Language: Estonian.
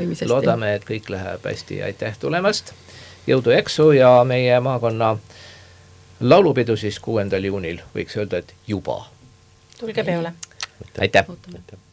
vaimisesti. Loodame, et kõik läheb hästi, aitäh tulemast. Jõudu eksu ja meie maakonna laulupidu siis 6. juunil võiks öelda, et juba. Tulge peole. Aitäh.